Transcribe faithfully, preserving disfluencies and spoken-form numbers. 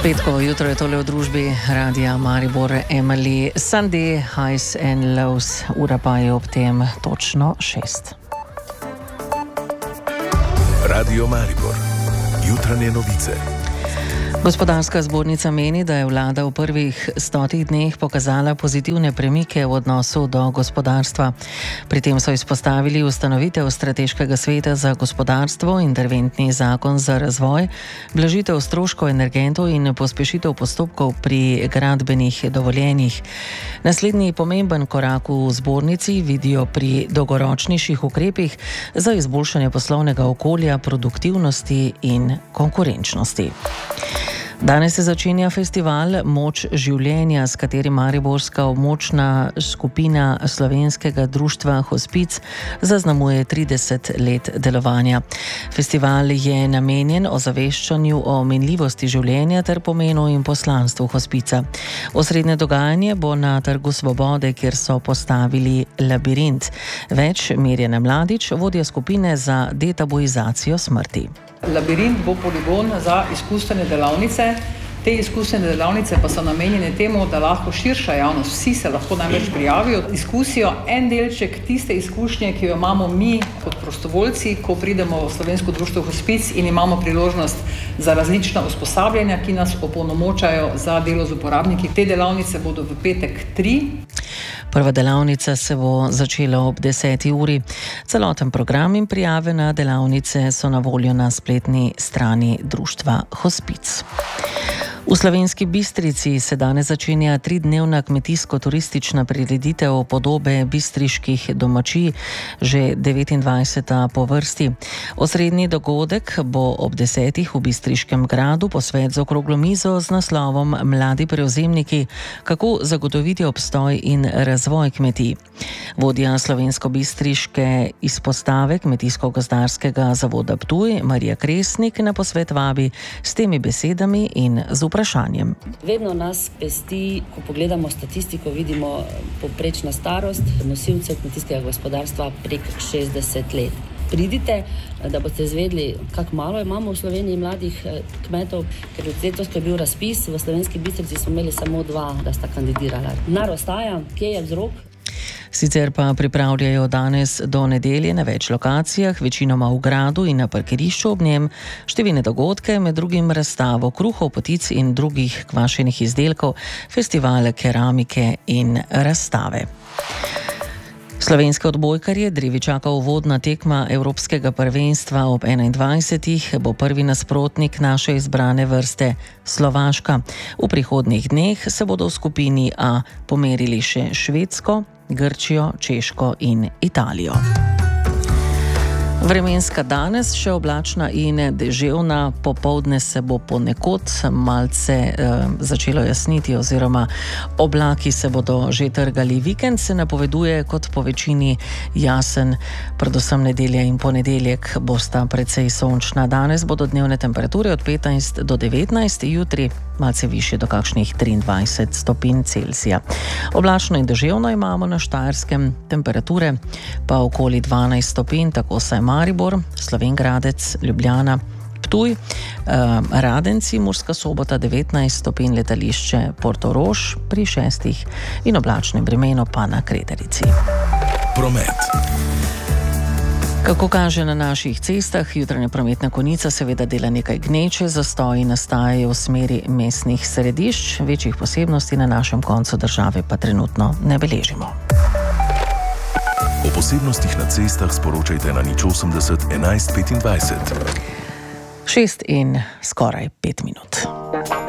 Petkovo jutro je tole v družbi Radia Maribor, Emily, Sunday, Highs and Lows, ura pa je ob tem točno šest. Radio Maribor, jutranje novice. Gospodarska zbornica meni, da je vlada v prvih stotih dneh pokazala pozitivne premike v odnosu do gospodarstva. Pri tem so izpostavili ustanovitev strateškega sveta za gospodarstvo, interventni zakon za razvoj, blažitev stroškov energentov in pospešitev postopkov pri gradbenih dovoljenjih. Naslednji pomemben korak v zbornici vidijo pri dolgoročnejših ukrepih za izboljšanje poslovnega okolja, produktivnosti in konkurenčnosti. Danes se začenja festival Moč življenja, s katerim mariborska območna skupina Slovenskega društva Hospic zaznamuje trideset let delovanja. Festival je namenjen ozaveščanju o minljivosti življenja ter pomenu in poslanstvu hospica. Osrednje dogajanje bo na Trgu Svobode, kjer so postavili labirint. Več Mirjana Mladić, vodja skupine za detabuizacijo smrti. Labirint bo poligon za izkustvene delavnice. Te izkustvene delavnice pa so namenjene temu, da lahko širša javnost, vsi se lahko največ prijavijo, izkusijo en delček tiste izkušnje, ki jo imamo mi kot prostovoljci, ko pridemo v Slovensko društvo Hospic in imamo priložnost za različna usposabljanja, ki nas opolnomočajo za delo z uporabniki. Te delavnice bodo v petek tri. Prva delavnica se bo začela ob deseti uri. Celoten program in prijave na delavnice so na voljo na spletni strani društva Hospic. V Slovenski Bistrici se danes začenja tridnevna kmetijsko-turistična prireditev podobe bistriških domačij, že devetindvajseta po vrsti. Osrednji dogodek bo ob desetih v Bistriškem gradu posvet z okroglo mizo z naslovom Mladi prevzemniki, kako zagotoviti obstoj in razvoj kmetij. Vodja slovensko-bistriške izpostave Kmetijsko-gozdarskega zavoda Ptuj, Marija Kresnik, na posvet vabi s temi besedami in z vprašanjem. Vedno nas pesti, ko pogledamo statistiko, vidimo povprečna starost nosilcev kmetijskega gospodarstva prek šestdeset let. Pridite, da boste izvedeli, kako malo imamo v Sloveniji mladih kmetov, ker letos, ko je bil razpis, v Slovenski Bistrici smo imeli samo dva, da sta kandidirala. Denar ostaja, kje je vzrok? Sicer pa pripravljajo danes do nedelje na več lokacijah, večinoma v gradu in na parkirišču ob njem, številne dogodke, med drugim razstavo kruhov, potic in drugih kvašenih izdelkov, festivale keramike in razstave. Slovenske odbojkarje drevi čaka uvodna tekma Evropskega prvenstva ob enaindvajsetih, bo prvi nasprotnik naše izbrane vrste Slovaška. V prihodnjih dneh se bodo v skupini A pomerili še Švedsko, Grčijo, Češko in Italijo. Vremenska danes še oblačna in deževna, popoldne se bo ponekod malce eh, začelo jasniti oziroma oblaki se bodo že trgali. Vikend se napoveduje kot po večini jasen, predvsem nedelja in ponedeljek bosta precej sončna. Danes bodo dnevne temperature od petnajst do devetnajst, jutri malce višje do kakšnih triindvajset stopinj Celzija. Oblačno in deževno imamo na Štajerskem, temperature pa okoli dvanajst stopinj, tako saj Maribor, Slovenj Gradec, Ljubljana, Ptuj, eh, Radenci, Murska Sobota devetnajst stopinj, letališče Portorož pri šestih in oblačnem vremenu pa na Kredarici. Promet. Kako kaže na naših cestah, jutranja prometna konica seveda dela nekaj gneče, zastoji nastajajo v smeri mestnih središč, večjih posebnosti na našem koncu države pa trenutno ne beležimo. O posebnostih na cestah sporočajte na nič osemdeset enajst petindvajset. Šest in skoraj pet minut.